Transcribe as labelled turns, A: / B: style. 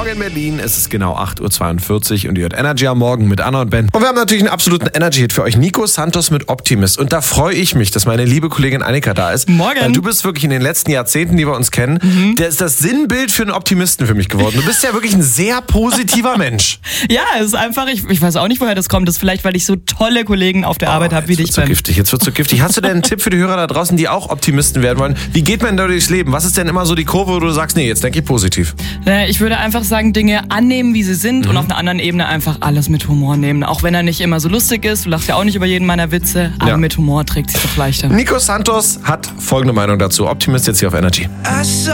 A: Morgen in Berlin, es ist genau 8.42 Uhr und ihr hört Energy am Morgen mit Anna und Ben. Und wir haben natürlich einen absoluten Energy-Hit für euch. Nico Santos mit Optimist. Und da freue ich mich, dass meine liebe Kollegin Annika da ist.
B: Morgen.
A: Du bist wirklich in den letzten Jahrzehnten, die wir uns kennen, der ist das Sinnbild für einen Optimisten für mich geworden. Du bist ja wirklich ein sehr positiver Mensch.
B: Ja, es ist einfach, ich weiß auch nicht, woher das kommt. Das ist vielleicht, weil ich so tolle Kollegen auf der Arbeit habe wie dich, Ben.
A: Jetzt wird's so giftig. Hast du denn einen Tipp für die Hörer da draußen, die auch Optimisten werden wollen? Wie geht man da durchs Leben? Was ist denn immer so die Kurve, wo du sagst, nee, jetzt denke ich positiv?
B: Ich würde einfach sagen, Dinge annehmen, wie sie sind und auf einer anderen Ebene einfach alles mit Humor nehmen. Auch wenn er nicht immer so lustig ist, du lachst ja auch nicht über jeden meiner Witze, aber mit Humor trägt sich doch leichter.
A: Nico Santos hat folgende Meinung dazu. Optimist jetzt hier auf Energy.